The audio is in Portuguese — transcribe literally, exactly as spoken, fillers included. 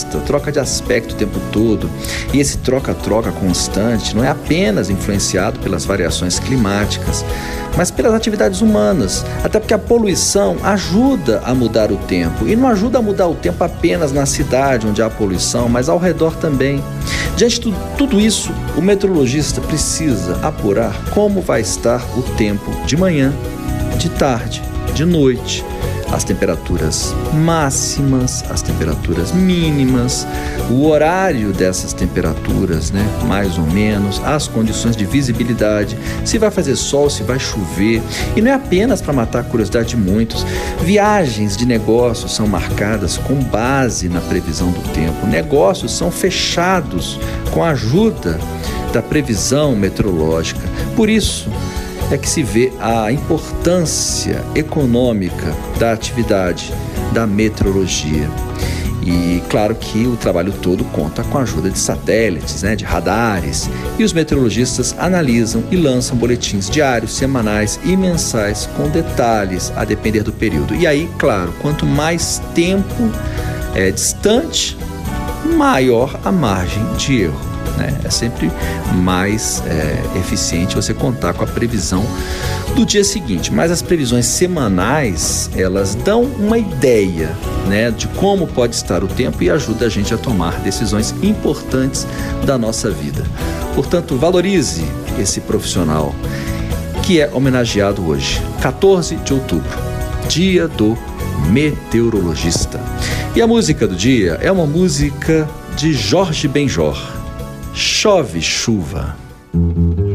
posta, troca de aspecto o tempo todo. E esse troca-troca constante não é apenas influenciado pelas variações climáticas, mas pelas atividades humanas. Até porque a poluição ajuda a mudar o tempo. E não ajuda a mudar o tempo apenas na cidade onde há poluição, mas ao redor também. Diante de tudo isso, o meteorologista precisa apurar como vai estar o tempo de manhã, de tarde, de noite, as temperaturas máximas, as temperaturas mínimas, o horário dessas temperaturas, né, mais ou menos, as condições de visibilidade, se vai fazer sol, se vai chover. E não é apenas para matar a curiosidade de muitos. Viagens de negócios são marcadas com base na previsão do tempo. Negócios são fechados com a ajuda da previsão meteorológica. Por isso é que se vê a importância econômica da atividade da meteorologia. E claro que o trabalho todo conta com a ajuda de satélites, né, de radares, e os meteorologistas analisam e lançam boletins diários, semanais e mensais com detalhes a depender do período. E aí, claro, quanto mais tempo é distante, maior a margem de erro. Né? É sempre mais é, eficiente você contar com a previsão do dia seguinte. Mas as previsões semanais, elas dão uma ideia, né, de como pode estar o tempo e ajuda a gente a tomar decisões importantes da nossa vida. Portanto, valorize esse profissional que é homenageado hoje, quatorze de outubro, dia do meteorologista. E a música do dia é uma música de Jorge Benjor. Chove chuva.